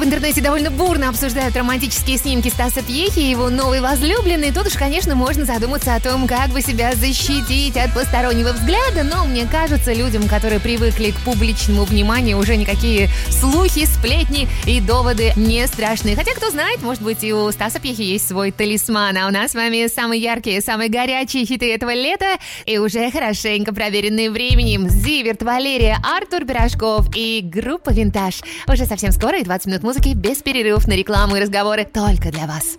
в интернете довольно бурно обсуждают романтические снимки Стаса Пьехи и его новой возлюбленной, тут уж, конечно, можно задуматься о том, как бы себя защитить от постороннего взгляда, но мне кажется, людям, которые привыкли к публичному вниманию, уже никакие слухи, сплетни и доводы не страшны. Хотя, кто знает, может быть, и у Стаса Пьехи есть свой талисман, а у нас с вами самые яркие, самые горячие хиты этого лета и уже хорошенько проверенные временем. Зиверт, Валерия, Артур Пирожков и группа «Винтаж». Уже совсем скоро и 20 минут музыки без перерывов на рекламу и разговоры только для вас.